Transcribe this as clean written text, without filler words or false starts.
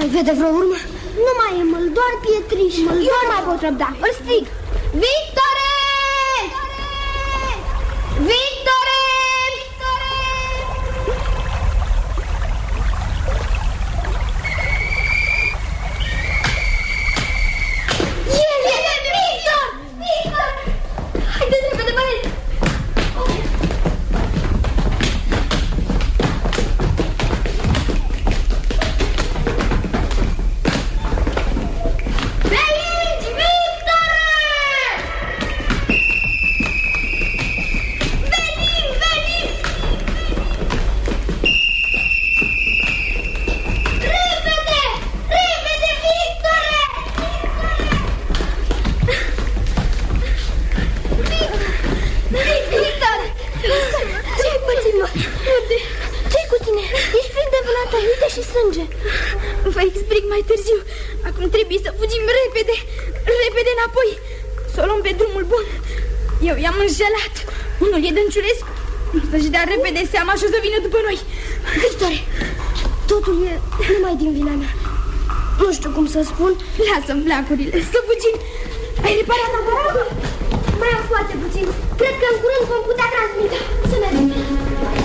vede vreo urmă? Nu mai e măl, doar pietriși. Eu nu mai pot răbda. Îl strig. Victore! Victore! Haideți repede, băieți! Pe aici, Victore! Venim, venim! Repede! Repede, Victore! Victor! Ce-ai pățit, mă? Unde? Ce-i cu tine? Ești plin de vânată, uite și sânge. Vă explic mai târziu. Acum trebuie să fugim repede. Repede înapoi. Să o luăm pe drumul bun. Eu i-am înșelat. Unul e Dănciulescu. Să-și dea repede seama și o să vină după noi. Victore, totul e numai din vina mea. Nu știu cum să spun. Lasă-mi flacurile, să fugim. Ai reparat aparatul? Mai am foarte puțin. Cred că în curând vom putea transmite. Să mergem.